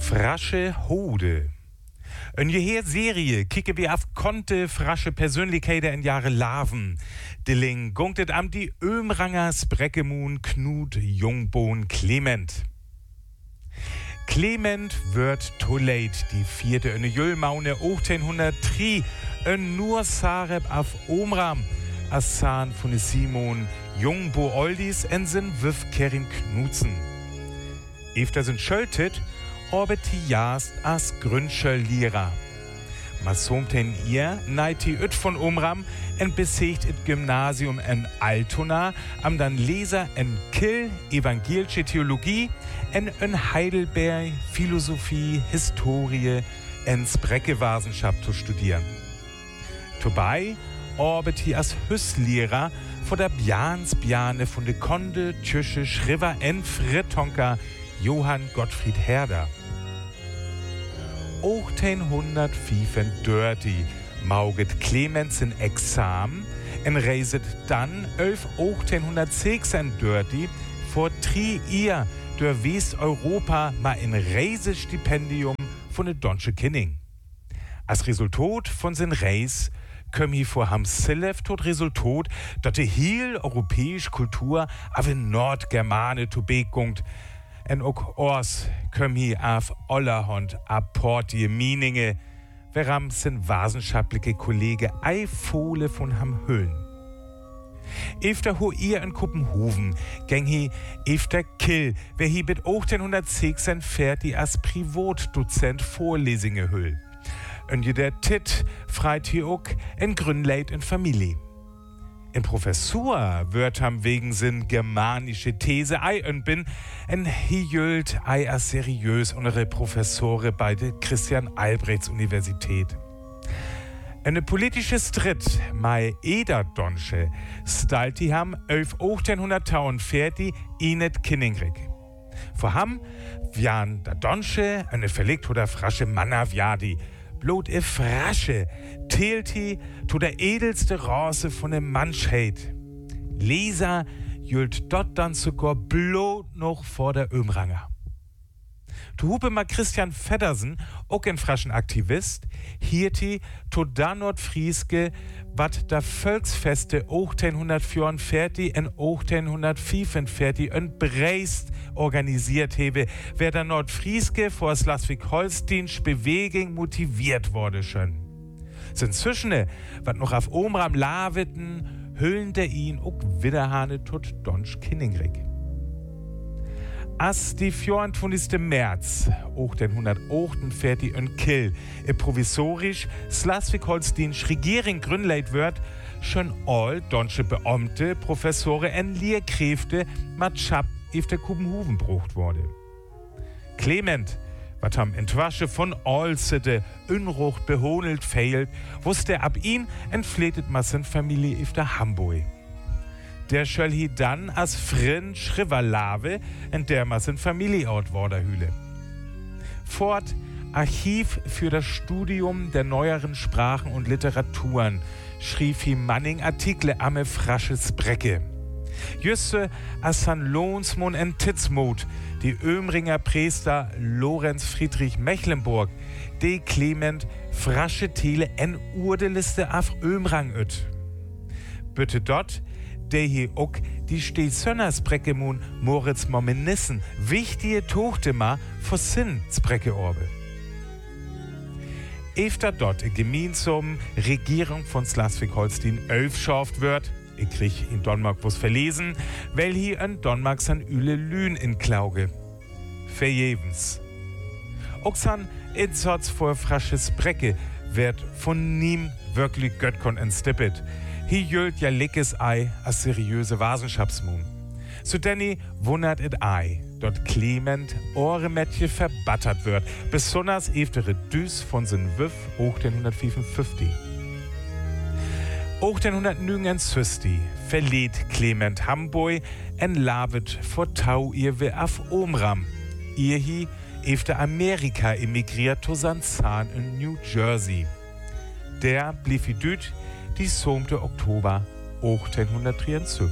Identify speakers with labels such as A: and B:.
A: Frasche Hode. Een geheer serie kicken wir auf konte frasche Persönlichkeiten in Jahre Larven. Dilling gungtet am die Ömranger Spreckemoon Knut Jungbohn Clement. Clement wird too late, die vierte in Jüllmaune 1803, nur Sareb auf Omram, Assan von Simon Jungbo Oldis en sin Wüff Kerin Knudsen. Efter sind schöltet, orbet die Jast as Grünschel-Lehrer. Ma somten ihr neiti üt von Omram en besecht it Gymnasium en Altona, am dann Leser en Kill evangelische Theologie en Heidelberg Philosophie, Historie en Spreckewasenschaft zu studieren. Dabei orbet hi as Hüsslehrer vor der Bjane von de Konde Tschüsche Schriver en Frittonker Johann Gottfried Herder. 1835 mauget Clemens in Examen en reiset dann 1836 vor 3 Jahren durch Westeuropa ma in Reisestipendium von de Donsche Kinning. Als Resultat von sin Reis kömm hi vor Hamsillev tot Resultat, dat de heel europäisch Kultur auf in Nordgermane to begungt. En ook Ors kömm hi auf Ollerhond apport die Mieninge, weram sin wasenschaftliche Kollege Eifole von Ham Hüllen. Efter ho ihr in Kuppenhoven gäng hi efter Kill, wer hi mit 1806 fertig als Privatdozent Vorlesungen hüll. Und jeder Tit freit hi ook en Grünleit in Familie. In Professor wird ham wegen sin germanische These ei und bin en hijölt ei as seriös unsere Professore bei der Christian Albrechts Universität. Eine politische Stritt mei Eder Donsche stalt die ham 1840 inet Kinningrig. Vor ham wian da Donsche eine verlegt oder frasche Mannaviadi. Blot frasche, teelti to der edelste Rasse von der Menschheit. Leser jült dort dann sogar blot noch vor der Ömranger. Tu hupe ma Christian Feddersen, auch ein fraschen Aktivist, hierti to da Nordfrieske, wat da Volksfeste 1844 en 1845 en Breist organisiert hebe, wer da Nordfrieske vor Schleswig-Holsteins Bewegung motiviert wurde schon. Sind Zwischene, wat noch auf Omram Laveten, hüllen der ihn ook Widerhane tot Donsch Kinningrig. As die 24. März 1848 en Kill provisorisch Schleswig-Holsteins Regierung gründleit wird, schon all donsche Beamte, Professore en Lehrkräfte mat Schab efter Kuppenhoven brucht wurde. Clement, wat ham entwasche von allsede Unrucht behonelt fehlt, wusste ab ihn entfletet massen Familie efter Hamburg. Der schöll hi dann as Frin Schriverlave in der massen Familieort Worderhüle. Fort Archiv für das Studium der neueren Sprachen und Literaturen schrieb hi Manning Artikel amme frasche Sprecke. Jüsse as San Lohnsmund en Titzmut, die Ömringer Priester Lorenz Friedrich Mecklenburg, de Clement frasche Tele en Urdeliste af Ömrang üt. Bitte dort der hier ook die Stehsönnersbreckemun Moritz Momenissen wichtige Tochtema vor Sinn Spreckeorbe. Efter dort gemeinsam Regierung von Schleswig-Holstein schafft wird, ich krieg in Donmark was verlesen, weil hier in Donmark san Üle Lühn in Klauge. Verjebens. Oxan Insatz vor frasche Sprecke wird von nim wirklich Göttkon entstippet. Hier jölt ja lickes Ei as seriöse Wasenschapsmun. So Danny wundert et Ei, dort Clement Ohremädchen verbattert wird, besonders eftere Düs von sin Wüff 1855. 1869 verlädt Clement Hamburg en Lavet vor Tau ihr auf Omram. Ihr hi efter Amerika emigriert to Sanzan in New Jersey. Der blieb wie düt die 7. Oktober 1873.